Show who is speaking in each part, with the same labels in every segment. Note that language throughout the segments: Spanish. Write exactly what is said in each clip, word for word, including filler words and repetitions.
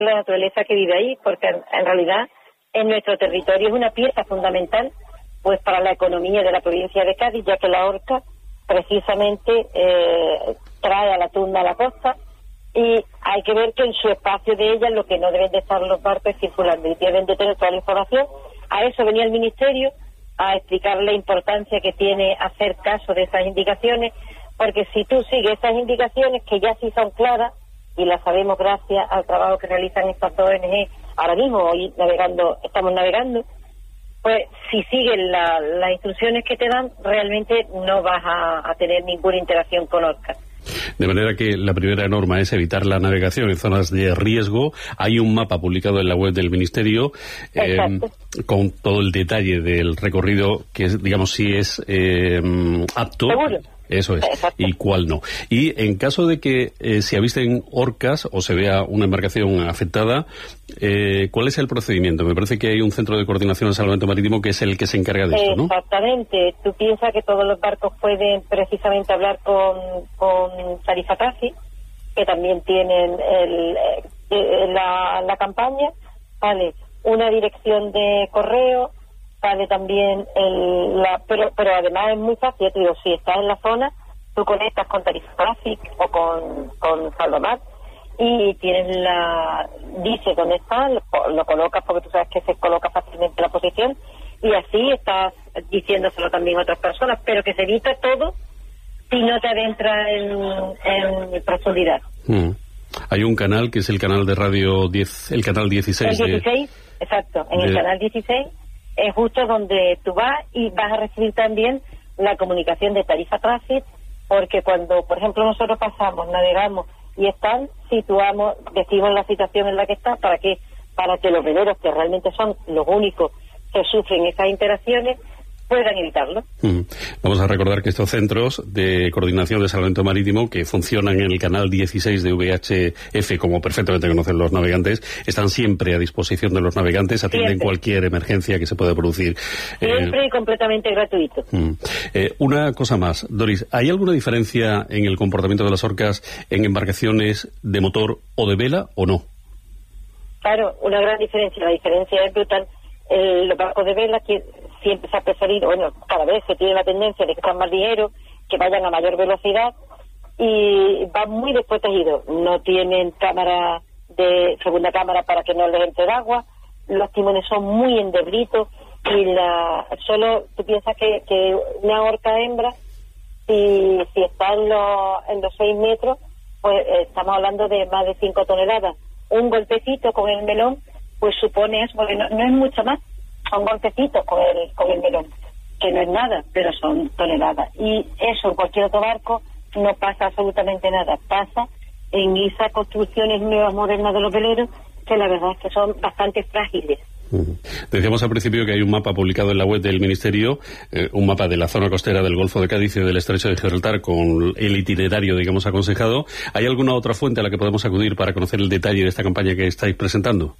Speaker 1: la naturaleza que vive ahí, porque en, en realidad en nuestro territorio es una pieza fundamental pues para la economía de la provincia de Cádiz, ya que la orca precisamente eh, trae al atún a la costa, y hay que ver que en su espacio de ella lo que no deben de estar los barcos circulando, y deben de tener toda la información. A eso venía el Ministerio, a explicar la importancia que tiene hacer caso de esas indicaciones, porque si tú sigues esas indicaciones, que ya sí son claras, y las sabemos gracias al trabajo que realizan estas dos O N G, ahora mismo, hoy navegando, estamos navegando, pues si siguen la, las instrucciones que te dan, realmente no vas a, a tener ninguna interacción con orcas.
Speaker 2: De manera que la primera norma es evitar la navegación en zonas de riesgo. Hay un mapa publicado en la web del Ministerio eh, con todo el detalle del recorrido, que es, digamos, si es eh, apto.
Speaker 1: ¿Seguro?
Speaker 2: Eso es, exacto. Y cuál no. Y en caso de que eh, se avisten orcas o se vea una embarcación afectada, eh, ¿cuál es el procedimiento? Me parece que hay un centro de coordinación de salvamento marítimo que es el que se encarga de esto, ¿no?
Speaker 1: Exactamente. Tú piensas que todos los barcos pueden precisamente hablar con, con Tarifa Taxi, que también tienen el, eh, la, la campaña, vale, una dirección de correo, sale también el, la, pero pero además es muy fácil, te digo, si estás en la zona, tú conectas con Tarifa Traffic o con, con Salvamar y tienes la, dice dónde está, lo, lo colocas, porque tú sabes que se coloca fácilmente la posición, y así estás diciéndoselo también a otras personas, pero que se evita todo si no te adentras en, en profundidad.
Speaker 2: Mm. Hay un canal que es el canal de radio diez, el canal dieciséis.
Speaker 1: El dieciséis, de, exacto, en de... el canal dieciséis es justo donde tú vas y vas a recibir también la comunicación de Tarifa Traffic, porque cuando, por ejemplo, nosotros pasamos, navegamos y están, situamos, decimos la situación en la que está, para que para que los veleros, que realmente son los únicos que sufren esas interacciones, puedan evitarlo. Mm.
Speaker 2: Vamos a recordar que estos centros de coordinación de salvamento marítimo, que funcionan en el canal dieciséis de V H F, como perfectamente conocen los navegantes, están siempre a disposición de los navegantes, atienden siempre cualquier emergencia que se pueda producir.
Speaker 1: Siempre eh, y completamente gratuito.
Speaker 2: Mm. Eh, una cosa más, Doris, ¿hay alguna diferencia en el comportamiento de las orcas en embarcaciones de motor o de vela o no?
Speaker 1: Claro, una gran diferencia. La diferencia es brutal. El, los barcos de vela que siempre se ha preferido, bueno, cada vez se tiene la tendencia de que sean más ligeros, que vayan a mayor velocidad y van muy desprotegidos. No tienen cámara de segunda cámara para que no les entre el agua, los timones son muy endeblitos y la solo tú piensas que, que una orca hembra, si, si está en los, en los seis metros, pues eh, estamos hablando de más de cinco toneladas. Un golpecito con el melón pues supone eso, porque no, no es mucho más, son golpecitos con el, con el melón, que no es nada, pero son toneladas. Y eso en cualquier otro barco no pasa absolutamente nada, pasa en esas construcciones nuevas, modernas de los veleros, que la verdad es que son bastante frágiles.
Speaker 2: Uh-huh. Decíamos al principio que hay un mapa publicado en la web del Ministerio, eh, un mapa de la zona costera del Golfo de Cádiz y del Estrecho de Gibraltar con el itinerario, digamos, aconsejado. ¿Hay alguna otra fuente a la que podemos acudir para conocer el detalle de esta campaña que estáis presentando?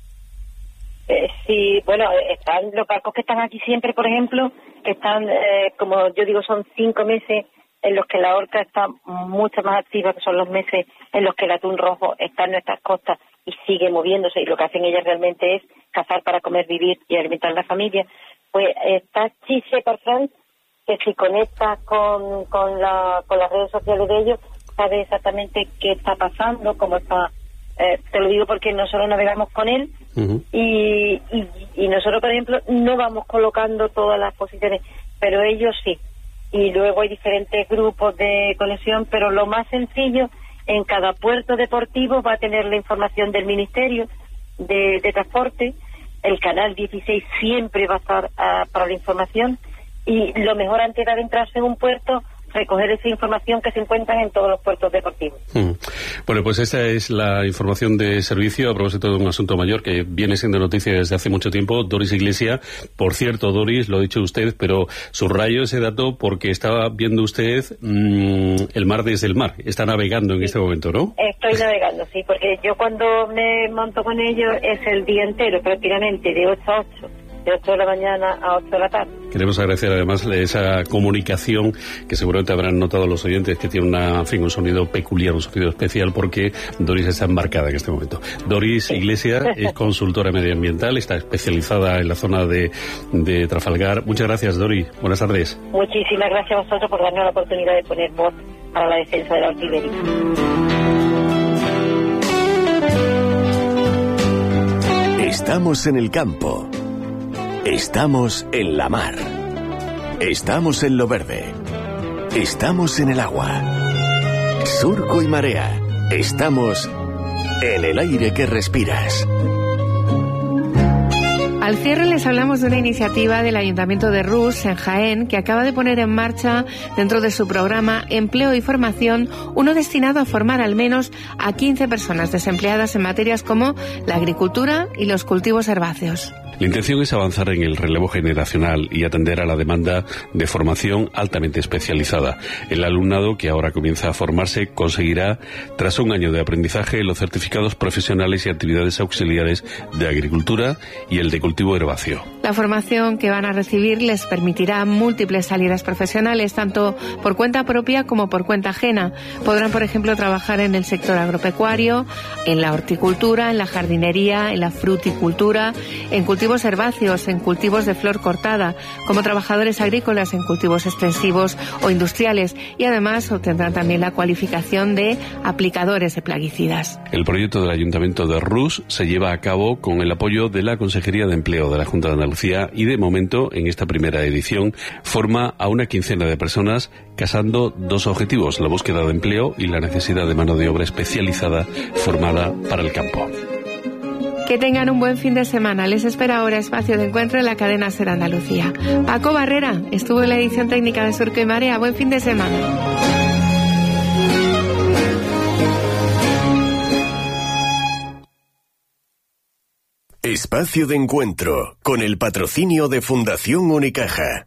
Speaker 1: Eh, sí, bueno, están los barcos que están aquí siempre, por ejemplo, que están, eh, como yo digo, son cinco meses en los que la orca está mucho más activa, que son los meses en los que el atún rojo está en nuestras costas y sigue moviéndose, y lo que hacen ellas realmente es cazar para comer, vivir y alimentar a la familia. Pues está Sea Shepherd France, que si conectas con, con, la, con las redes sociales de ellos, sabe exactamente qué está pasando, cómo está. Eh, te lo digo porque nosotros navegamos con él. Uh-huh. y, y, y nosotros, por ejemplo, no vamos colocando todas las posiciones, pero ellos sí. Y luego hay diferentes grupos de conexión, pero lo más sencillo, en cada puerto deportivo va a tener la información del Ministerio de, de Transporte. El canal dieciséis siempre va a estar uh, para la información, y lo mejor antes de adentrarse en un puerto, recoger esa información que se encuentra en todos los puertos deportivos. Mm.
Speaker 2: Bueno, pues esta es la información de servicio a propósito de un asunto mayor que viene siendo noticia desde hace mucho tiempo. Doris Iglesias, por cierto, Doris, lo ha dicho usted, pero subrayo ese dato porque estaba viendo usted mmm, el mar desde el mar. Está navegando en sí. este momento, ¿no?
Speaker 1: Estoy navegando, sí, porque yo cuando me monto con ellos es el día entero, prácticamente, de ocho a ocho. de ocho de la mañana a ocho de la tarde.
Speaker 2: Queremos agradecer además esa comunicación que seguramente habrán notado los oyentes, que tiene una, en fin, un sonido peculiar, un sonido especial, porque Doris está embarcada en este momento. Doris sí. Iglesias es consultora medioambiental, está especializada en la zona de, de Trafalgar. Muchas gracias, Doris. Buenas tardes.
Speaker 1: Muchísimas gracias a vosotros por darnos la oportunidad de poner voz para la defensa de la orca ibérica.
Speaker 3: Estamos en el campo. Estamos en la mar. Estamos en lo verde. Estamos en el agua. Surco y marea. Estamos en el aire que respiras.
Speaker 4: Al cierre les hablamos de una iniciativa del Ayuntamiento de Rus, en Jaén, que acaba de poner en marcha, dentro de su programa Empleo y Formación, uno destinado a formar al menos a quince personas desempleadas en materias como la agricultura y los cultivos herbáceos.
Speaker 2: La intención es avanzar en el relevo generacional y atender a la demanda de formación altamente especializada. El alumnado que ahora comienza a formarse conseguirá, tras un año de aprendizaje, los certificados profesionales y actividades auxiliares de agricultura y el de cultivo herbáceo.
Speaker 4: La formación que van a recibir les permitirá múltiples salidas profesionales, tanto por cuenta propia como por cuenta ajena. Podrán, por ejemplo, trabajar en el sector agropecuario, en la horticultura, en la jardinería, en la fruticultura, en cultivos herbáceos, en cultivos de flor cortada, como trabajadores agrícolas en cultivos extensivos o industriales, y además obtendrán también la cualificación de aplicadores de plaguicidas.
Speaker 2: El proyecto del Ayuntamiento de Rus se lleva a cabo con el apoyo de la Consejería de Empleo de la Junta de Andalucía y, de momento, en esta primera edición, forma a una quincena de personas casando dos objetivos: la búsqueda de empleo y la necesidad de mano de obra especializada formada para el campo.
Speaker 4: Que tengan un buen fin de semana. Les espera ahora Espacio de Encuentro en la cadena SER Andalucía. Paco Barrera estuvo en la edición técnica de Surco y Marea. Buen fin de semana.
Speaker 3: Espacio de Encuentro, con el patrocinio de Fundación Unicaja.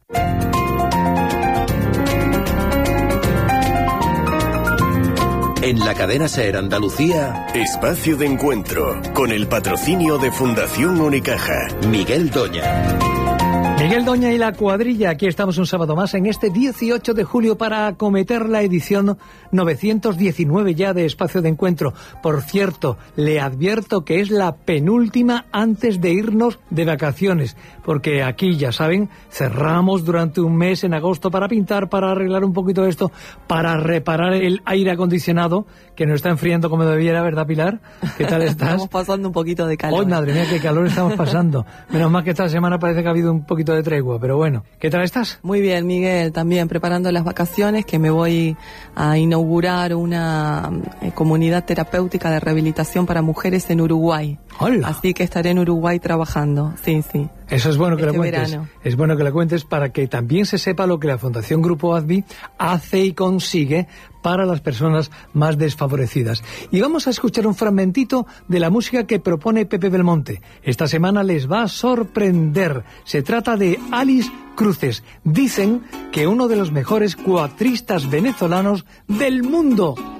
Speaker 3: En la cadena SER Andalucía, Espacio de Encuentro, con el patrocinio de Fundación Unicaja. Miguel Doña.
Speaker 5: Miguel Doña y la cuadrilla, aquí estamos un sábado más en este dieciocho de julio para acometer la edición novecientos diecinueve ya de Espacio de Encuentro. Por cierto, le advierto que es la penúltima antes de irnos de vacaciones, porque aquí, ya saben, cerramos durante un mes en agosto para pintar, para arreglar un poquito esto, para reparar el aire acondicionado, que no está enfriando como debiera, ¿verdad, Pilar? ¿Qué tal estás?
Speaker 6: Estamos pasando un poquito de calor.
Speaker 5: ¡Ay, madre mía, qué calor estamos pasando! Menos mal que esta semana parece que ha habido un poquito de tregua, pero bueno. ¿Qué tal estás?
Speaker 6: Muy bien, Miguel, también preparando las vacaciones, que me voy a inaugurar una eh, comunidad terapéutica de rehabilitación para mujeres en Uruguay.
Speaker 5: ¡Hola!
Speaker 6: Así que estaré en Uruguay trabajando, sí, sí.
Speaker 5: Eso es bueno que
Speaker 6: este
Speaker 5: lo cuentes.
Speaker 6: Verano.
Speaker 5: Es bueno que lo cuentes para que también se sepa lo que la Fundación Grupo ADVI hace y consigue para las personas más desfavorecidas. Y vamos a escuchar un fragmentito de la música que propone Pepe Belmonte. Esta semana les va a sorprender. Se trata de Alice Cruces. Dicen que uno de los mejores cuatristas venezolanos del mundo.